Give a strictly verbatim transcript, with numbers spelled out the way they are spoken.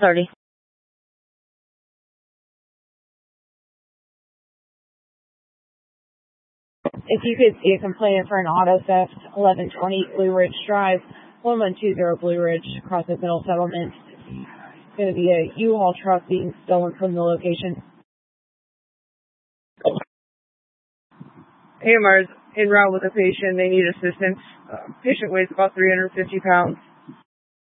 thirty. If you could see a complainant for an auto theft, eleven twenty Blue Ridge Drive, one one two zero Blue Ridge, Crossing Middle Settlement. It's going to be a U-Haul truck being stolen from the location. A M R is en route with a patient. They need assistance. Uh, patient weighs about three hundred fifty pounds.